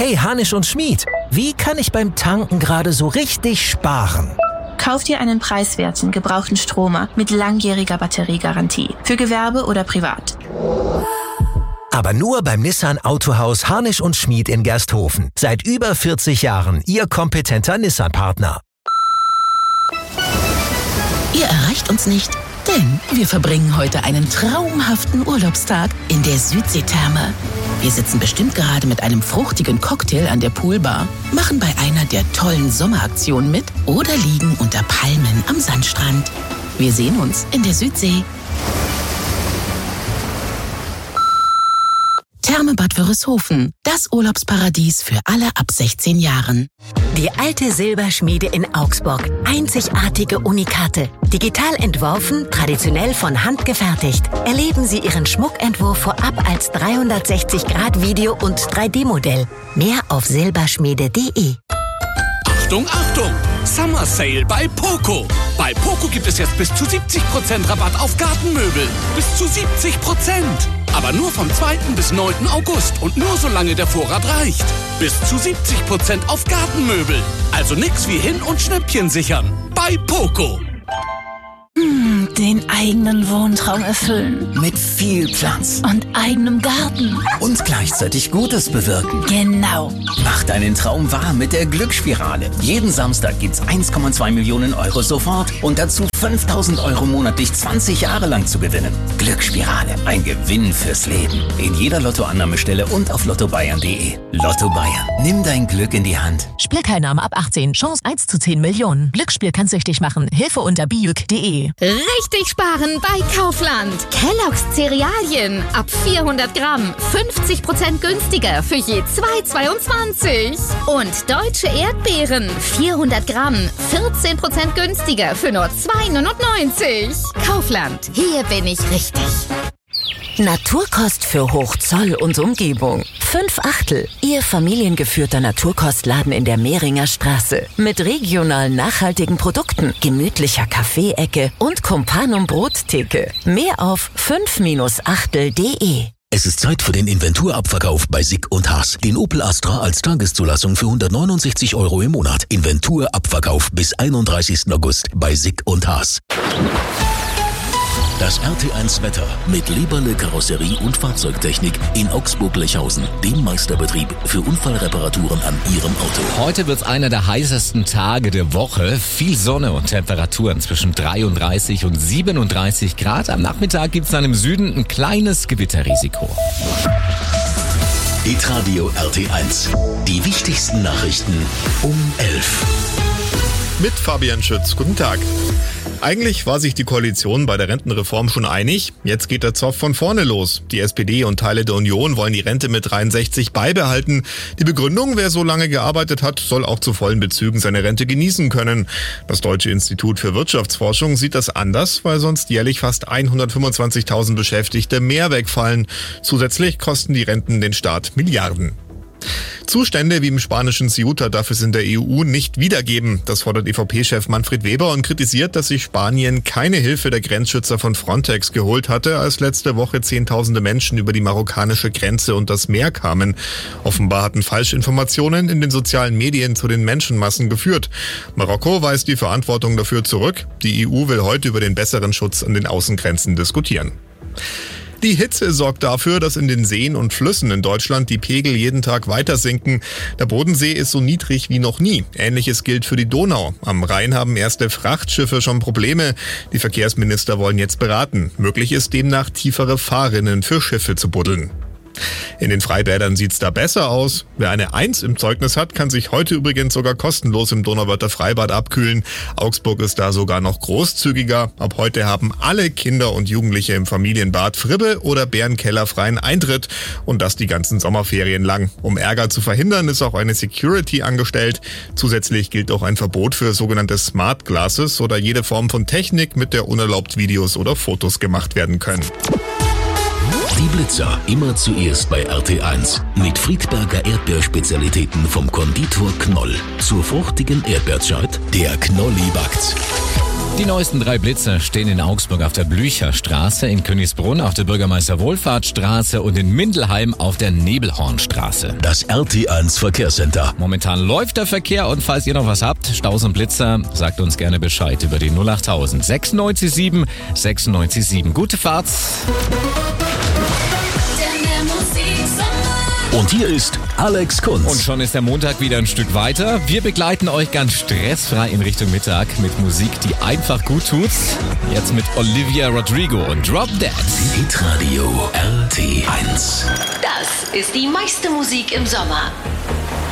Hey Hanisch und Schmied, wie kann ich beim Tanken gerade so richtig sparen? Kauf dir einen preiswerten, gebrauchten Stromer mit langjähriger Batteriegarantie. Für Gewerbe oder privat. Aber nur beim Nissan Autohaus Hanisch und Schmied in Gersthofen. Seit über 40 Jahren Ihr kompetenter Nissan-Partner. Ihr erreicht uns nicht, denn wir verbringen heute einen traumhaften Urlaubstag in der Südseetherme. Wir sitzen bestimmt gerade mit einem fruchtigen Cocktail an der Poolbar, machen bei einer der tollen Sommeraktionen mit oder liegen unter Palmen am Sandstrand. Wir sehen uns in der Südsee. Therme Bad Wörishofen, das Urlaubsparadies für alle ab 16 Jahren. Die alte Silberschmiede in Augsburg. Einzigartige Unikate. Digital entworfen, traditionell von Hand gefertigt. Erleben Sie Ihren Schmuckentwurf vorab als 360-Grad-Video- und 3D-Modell. Mehr auf silberschmiede.de. Achtung, Achtung! Summer Sale bei Poco. Bei Poco gibt es jetzt bis zu 70% Rabatt auf Gartenmöbel. Bis zu 70%. Aber nur vom 2. bis 9. August und nur solange der Vorrat reicht. Bis zu 70% auf Gartenmöbel. Also nix wie hin und Schnäppchen sichern. Bei Poco. Den eigenen Wohntraum erfüllen. Mit viel Platz. Und eigenem Garten. Und gleichzeitig Gutes bewirken. Genau. Mach deinen Traum wahr mit der Glücksspirale. Jeden Samstag gibt's 1,2 Millionen Euro sofort und dazu 5.000 Euro monatlich 20 Jahre lang zu gewinnen. Glücksspirale, ein Gewinn fürs Leben. In jeder Lottoannahmestelle und auf lottobayern.de. Lotto Bayern, nimm dein Glück in die Hand. Spielteilnahme ab 18, Chance 1 zu 10 Millionen. Glücksspiel kann süchtig machen. Hilfe unter biuk.de. Richtig sparen bei Kaufland. Kellogg's Cerealien ab 400 Gramm 50% günstiger für je 2,22. Und deutsche Erdbeeren 400 Gramm 14% günstiger für nur 2,99. Kaufland, hier bin ich richtig. Naturkost für Hochzoll und Umgebung. 5/8, Ihr familiengeführter Naturkostladen in der Mehringer Straße. Mit regionalen nachhaltigen Produkten, gemütlicher Kaffeeecke und Companum Brottheke. Mehr auf 5-achtel.de. Es ist Zeit für den Inventurabverkauf bei Sick & Haas. Den Opel Astra als Tageszulassung für 169 Euro im Monat. Inventurabverkauf bis 31. August bei Sick & Haas. Das RT1 Wetter mit Leberle Karosserie und Fahrzeugtechnik in Augsburg-Lechhausen, dem Meisterbetrieb für Unfallreparaturen an Ihrem Auto. Heute wird es einer der heißesten Tage der Woche. Viel Sonne und Temperaturen zwischen 33 und 37 Grad. Am Nachmittag gibt es dann im Süden ein kleines Gewitterrisiko. Hitradio RT1. Die wichtigsten Nachrichten um 11. Mit Fabian Schütz. Guten Tag. Eigentlich war sich die Koalition bei der Rentenreform schon einig. Jetzt geht der Zoff von vorne los. Die SPD und Teile der Union wollen die Rente mit 63 beibehalten. Die Begründung, wer so lange gearbeitet hat, soll auch zu vollen Bezügen seine Rente genießen können. Das Deutsche Institut für Wirtschaftsforschung sieht das anders, weil sonst jährlich fast 125.000 Beschäftigte mehr wegfallen. Zusätzlich kosten die Renten den Staat Milliarden. Zustände wie im spanischen Ceuta darf es in der EU nicht wiedergeben. Das fordert EVP-Chef Manfred Weber und kritisiert, dass sich Spanien keine Hilfe der Grenzschützer von Frontex geholt hatte, als letzte Woche Zehntausende Menschen über die marokkanische Grenze und das Meer kamen. Offenbar hatten Falschinformationen in den sozialen Medien zu den Menschenmassen geführt. Marokko weist die Verantwortung dafür zurück. Die EU will heute über den besseren Schutz an den Außengrenzen diskutieren. Die Hitze sorgt dafür, dass in den Seen und Flüssen in Deutschland die Pegel jeden Tag weiter sinken. Der Bodensee ist so niedrig wie noch nie. Ähnliches gilt für die Donau. Am Rhein haben erste Frachtschiffe schon Probleme. Die Verkehrsminister wollen jetzt beraten. Möglich ist demnach tiefere Fahrrinnen für Schiffe zu buddeln. In den Freibädern sieht's da besser aus. Wer eine 1 im Zeugnis hat, kann sich heute übrigens sogar kostenlos im Donauwörther Freibad abkühlen. Augsburg ist da sogar noch großzügiger. Ab heute haben alle Kinder und Jugendliche im Familienbad Fribbe oder Bärenkeller freien Eintritt und das die ganzen Sommerferien lang. Um Ärger zu verhindern, ist auch eine Security angestellt. Zusätzlich gilt auch ein Verbot für sogenannte Smart Glasses oder jede Form von Technik, mit der unerlaubt Videos oder Fotos gemacht werden können. Die Blitzer immer zuerst bei RT1 mit Friedberger Erdbeerspezialitäten vom Konditor Knoll. Zur fruchtigen Erdbeerzeit, der Knolli backt's. Die neuesten 3 Blitzer stehen in Augsburg auf der Blücherstraße, in Königsbrunn auf der Bürgermeister-Wohlfahrtsstraße und in Mindelheim auf der Nebelhornstraße. Das RT1 Verkehrscenter. Momentan läuft der Verkehr und falls ihr noch was habt, Staus und Blitzer, sagt uns gerne Bescheid über die 08000 967 967. Gute Fahrt. Und hier ist Alex Kunz. Und schon ist der Montag wieder ein Stück weiter. Wir begleiten euch ganz stressfrei in Richtung Mittag mit Musik, die einfach gut tut. Jetzt mit Olivia Rodrigo und Drop Dead. Hitradio RT1. Das ist die meiste Musik im Sommer.